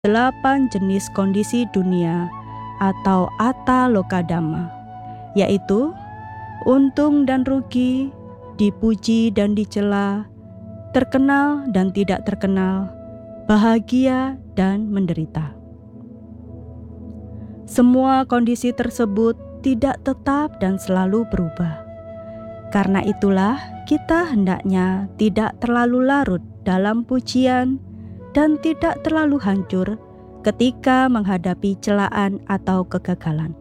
8 jenis kondisi dunia atau Atta Loka Dhamma, yaitu untung dan rugi, dipuji dan dicela, terkenal dan tidak terkenal, bahagia dan menderita. Semua kondisi tersebut tidak tetap dan selalu berubah. Karena itulah kita hendaknya tidak terlalu larut dalam pujian dan tidak terlalu hancur ketika menghadapi celaan atau kegagalan.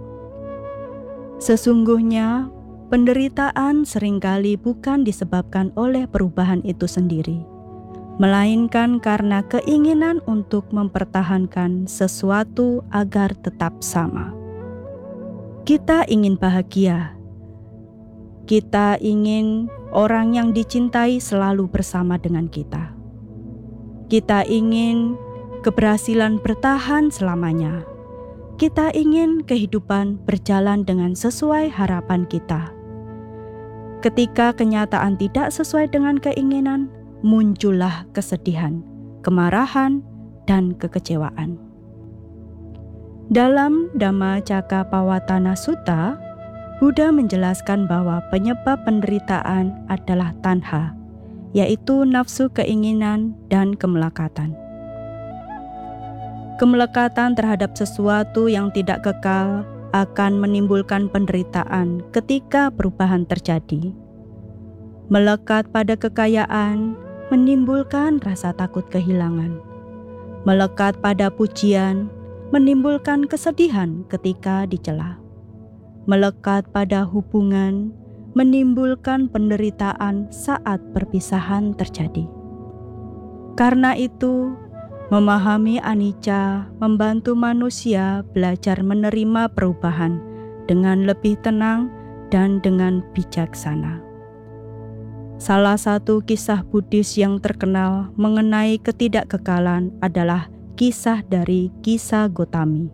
Sesungguhnya, penderitaan seringkali bukan disebabkan oleh perubahan itu sendiri, melainkan karena keinginan untuk mempertahankan sesuatu agar tetap sama. Kita ingin bahagia. Kita ingin orang yang dicintai selalu bersama dengan kita. Kita ingin keberhasilan bertahan selamanya. Kita ingin kehidupan berjalan dengan sesuai harapan kita. Ketika kenyataan tidak sesuai dengan keinginan, muncullah kesedihan, kemarahan, dan kekecewaan. Dalam Dhammacakkappavattana Sutta, Buddha menjelaskan bahwa penyebab penderitaan adalah tanha, yaitu nafsu keinginan dan kemelekatan. Kemelekatan terhadap sesuatu yang tidak kekal akan menimbulkan penderitaan ketika perubahan terjadi. Melekat pada kekayaan menimbulkan rasa takut kehilangan. Melekat pada pujian menimbulkan kesedihan ketika dicela. Melekat pada hubungan menimbulkan penderitaan saat perpisahan terjadi. Karena itu, memahami anicca membantu manusia belajar menerima perubahan dengan lebih tenang dan dengan bijaksana. Salah satu kisah Buddhis yang terkenal mengenai ketidakkekalan adalah kisah dari Kisa Gotami.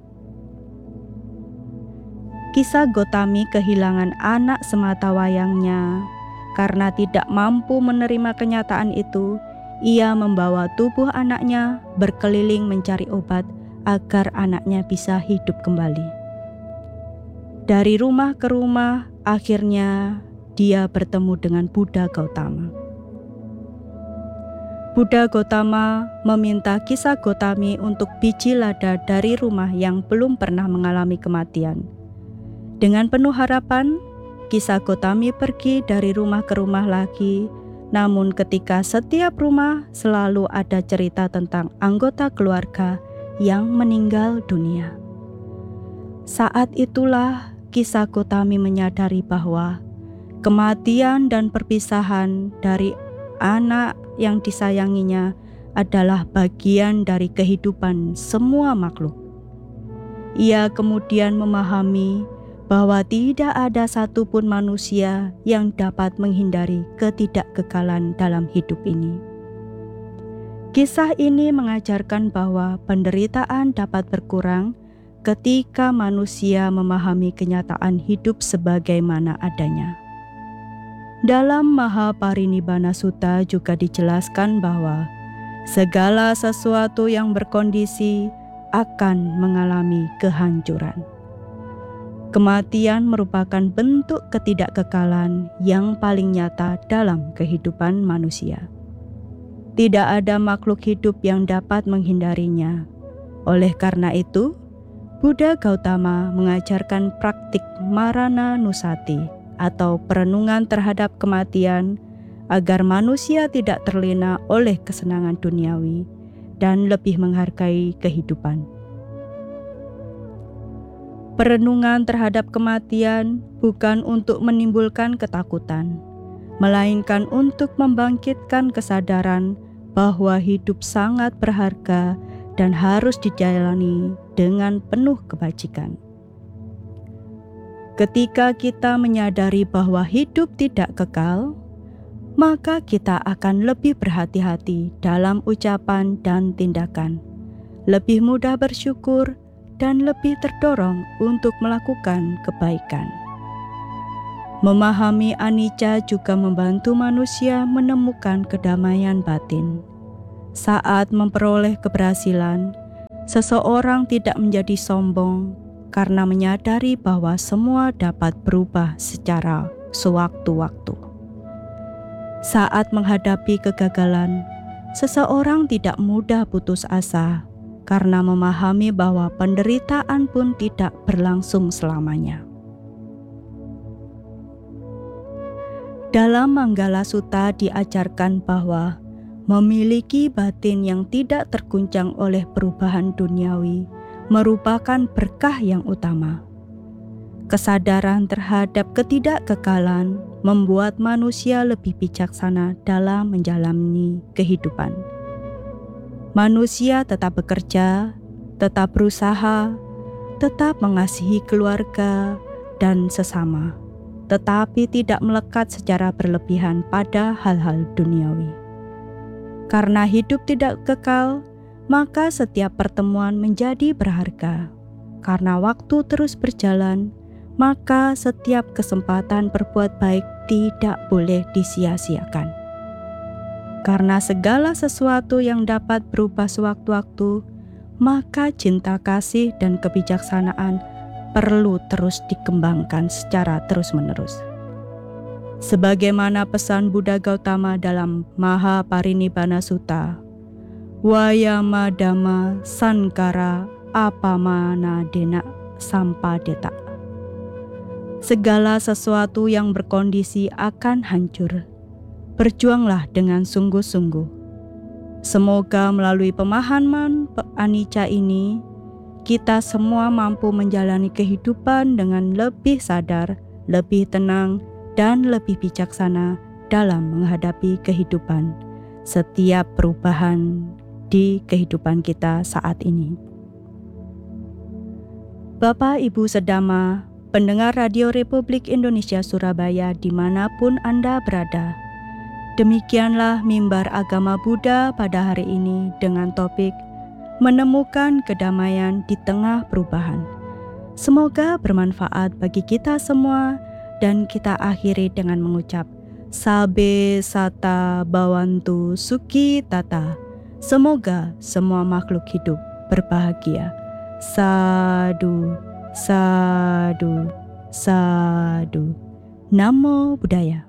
Kisa Gotami kehilangan anak sematawayangnya. Karena tidak mampu menerima kenyataan itu, ia membawa tubuh anaknya berkeliling mencari obat agar anaknya bisa hidup kembali. Dari rumah ke rumah, akhirnya dia bertemu dengan Buddha Gautama. Buddha Gautama meminta Kisa Gotami untuk biji lada dari rumah yang belum pernah mengalami kematian. Dengan penuh harapan, Kisa Gotami pergi dari rumah ke rumah lagi, namun ketika setiap rumah selalu ada cerita tentang anggota keluarga yang meninggal dunia. Saat itulah Kisa Gotami menyadari bahwa kematian dan perpisahan dari anak yang disayanginya adalah bagian dari kehidupan semua makhluk. Ia kemudian memahami bahwa tidak ada satupun manusia yang dapat menghindari ketidakkekalan dalam hidup ini. Kisah ini mengajarkan bahwa penderitaan dapat berkurang ketika manusia memahami kenyataan hidup sebagaimana adanya. Dalam Mahaparinibbana Sutta juga dijelaskan bahwa segala sesuatu yang berkondisi akan mengalami kehancuran. Kematian merupakan bentuk ketidakkekalan yang paling nyata dalam kehidupan manusia. Tidak ada makhluk hidup yang dapat menghindarinya. Oleh karena itu, Buddha Gautama mengajarkan praktik Marana Nusati atau perenungan terhadap kematian agar manusia tidak terlena oleh kesenangan duniawi dan lebih menghargai kehidupan. Perenungan terhadap kematian bukan untuk menimbulkan ketakutan, melainkan untuk membangkitkan kesadaran bahwa hidup sangat berharga dan harus dijalani dengan penuh kebajikan. Ketika kita menyadari bahwa hidup tidak kekal, maka kita akan lebih berhati-hati dalam ucapan dan tindakan, lebih mudah bersyukur, dan lebih terdorong untuk melakukan kebaikan. Memahami anicca juga membantu manusia menemukan kedamaian batin. Saat memperoleh keberhasilan, seseorang tidak menjadi sombong karena menyadari bahwa semua dapat berubah secara sewaktu-waktu. Saat menghadapi kegagalan, seseorang tidak mudah putus asa karena memahami bahwa penderitaan pun tidak berlangsung selamanya. Dalam Manggala Sutta diajarkan bahwa memiliki batin yang tidak terguncang oleh perubahan duniawi merupakan berkah yang utama. Kesadaran terhadap ketidakkekalan membuat manusia lebih bijaksana dalam menjalani kehidupan. Manusia tetap bekerja, tetap berusaha, tetap mengasihi keluarga dan sesama, tetapi tidak melekat secara berlebihan pada hal-hal duniawi. Karena hidup tidak kekal, maka setiap pertemuan menjadi berharga. Karena waktu terus berjalan, maka setiap kesempatan berbuat baik tidak boleh disia-siakan. Karena segala sesuatu yang dapat berubah sewaktu-waktu, maka cinta kasih dan kebijaksanaan perlu terus dikembangkan secara terus-menerus. Sebagaimana pesan Buddha Gautama dalam Mahaparinibbana Sutta, Wayama Dhamma Sankara Apamanadena Sampadeta. Segala sesuatu yang berkondisi akan hancur. Berjuanglah dengan sungguh-sungguh. Semoga melalui pemahaman anicca ini, kita semua mampu menjalani kehidupan dengan lebih sadar, lebih tenang, dan lebih bijaksana dalam menghadapi kehidupan, setiap perubahan di kehidupan kita saat ini. Bapak Ibu Sedama, pendengar Radio Republik Indonesia Surabaya dimanapun Anda berada, demikianlah mimbar agama Buddha pada hari ini dengan topik menemukan kedamaian di tengah perubahan. Semoga bermanfaat bagi kita semua dan kita akhiri dengan mengucap Sabe Sata Bhavantu Sukhi Tata. Semoga semua makhluk hidup berbahagia. Sadu, sadu, sadu. Namo Buddhaya.